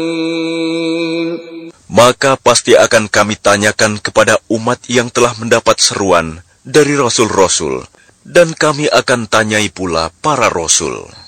Maka pasti akan kami tanyakan kepada umat yang telah mendapat seruan dari rasul-rasul, dan kami akan tanyai pula para rasul.